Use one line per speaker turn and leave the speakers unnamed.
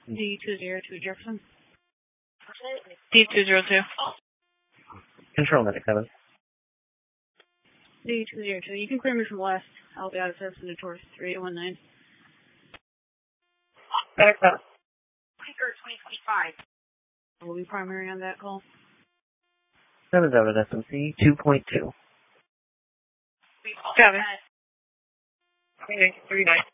D202 Jefferson. D202.
Control medic 7.
D202. You can clear me from west. I'll be out of service in the towards 3819.
Back up.
Speaker 2025.
We'll be primary on that call.
7 out SMC 2.2.
Copy.
Okay, 39.